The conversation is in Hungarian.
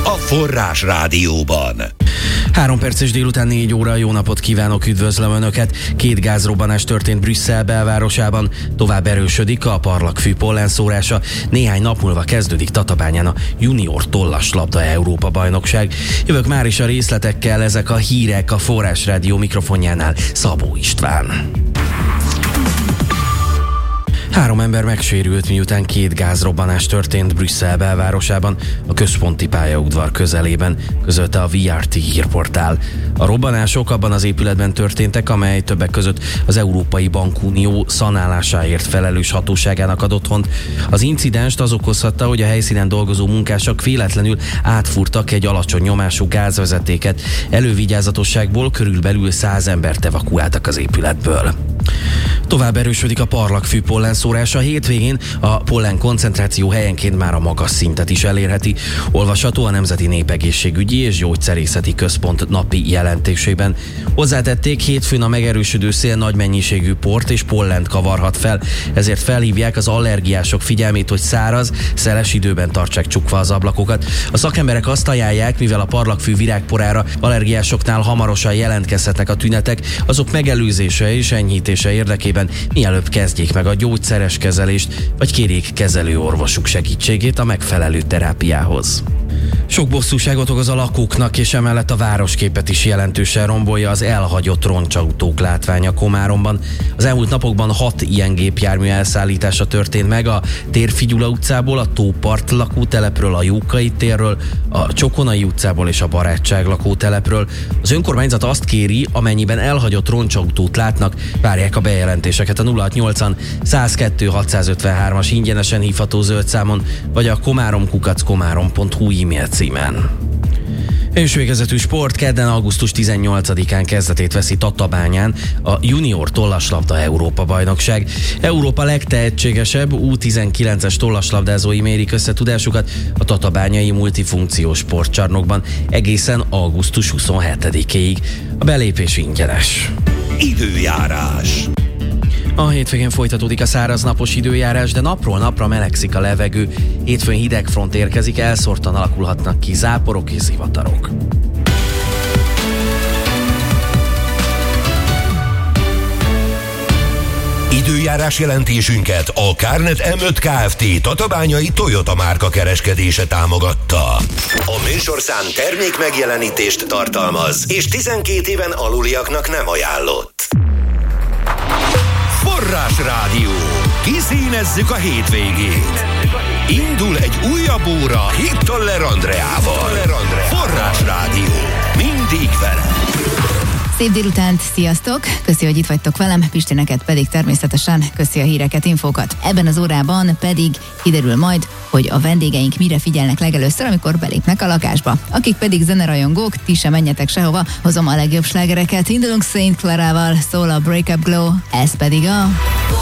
a Forrás Rádióban. 3 perces délután 4 óra, jó napot kívánok, üdvözlöm Önöket! 2 gázrobbanás történt Brüsszel belvárosában, tovább erősödik a parlagfű pollenszórása, néhány nap múlva kezdődik Tatabányán a junior tollaslabda Európa bajnokság. Jövök már is a részletekkel, ezek a hírek a Forrás Rádió mikrofonjánál Szabó István. 3 ember megsérült, miután 2 gázrobbanás történt Brüsszel belvárosában, a központi pályaudvar közelében, közölte a VRT hírportál. A robbanások abban az épületben történtek, amely többek között az Európai Bankunió szanálásáért felelős hatóságának ad otthont. Az incidenst az okozhatta, hogy a helyszínen dolgozó munkások véletlenül átfúrtak egy alacsony nyomású gázvezetéket. Elővigyázatosságból körülbelül 100 embert evakuáltak az épületből. Tovább erősödik a parlagfű pollenszórása. Hétvégén a pollen koncentráció helyenként már a magas szintet is elérheti. Olvasható a Nemzeti Népegészségügyi és Gyógyszerészeti Központ napi jelentésében. Hozzátették, hétfőn a megerősödő szél nagy mennyiségű port és pollent kavarhat fel, ezért felhívják az allergiások figyelmét, hogy száraz, szeles időben tartsák csukva az ablakokat. A szakemberek azt ajánlják, mivel a parlagfű virágporára allergiásoknál hamarosan jelentkezhetnek a tünetek, azok megelőzése és enyhítése érdekében mielőbb kezdjék meg a gyógyszeres kezelést, vagy kérjék kezelőorvosuk segítségét a megfelelő terápiához. Sok bosszúságot okoz a lakóknak, és emellett a városképet is jelentősen rombolja az elhagyott roncsautók látványa Komáromban. Az elmúlt napokban 6 ilyen gépjármű elszállítása történt meg a Térfigyula utcából, a Tópart lakótelepről, a Jókai térről, a Csokonai utcából és a Barátság lakótelepről. Az önkormányzat azt kéri, amennyiben elhagyott roncsautót látnak, várják a bejelentéseket a 0680 102 653-as ingyenesen hívható zöld számon, vagy a komáromkukac.komárom.hu e-mail címen. És végezetű sport, kedden augusztus 18-án kezdetét veszi Tatabányán a junior tollaslabda Európa bajnokság. Európa legtehetségesebb U19-es tollaslabdázói mérik össze tudásukat a tatabányai multifunkciós sportcsarnokban egészen augusztus 27-ig. A belépés ingyenes. Időjárás. A hétvégén folytatódik a száraz napos időjárás, de napról napra melegszik a levegő. Hétfőn hideg front érkezik, elszórtan alakulhatnak ki záporok és zivatarok. Időjárás jelentésünket a Kárnet M5 Kft. Tatabányai Toyota márka kereskedése támogatta. A műsorszám termék megjelenítést tartalmaz, és 12 éven aluliaknak nem ajánlott. Forrás Rádió. Kiszínezzük a hétvégét. Indul egy újabb óra Hittoller Andreával. Forrás Rádió. Mindig vele. Szép délutánt, sziasztok! Köszi, hogy itt vagytok velem, Pisti, neked pedig természetesen köszi a híreket, infókat. Ebben az órában pedig kiderül majd, hogy a vendégeink mire figyelnek legelőször, amikor belépnek a lakásba. Akik pedig zenerajongók, ti sem menjetek sehova, hozom a legjobb slágereket. Indulunk Saint Clarával, szól a Break Up Glow, ez pedig a...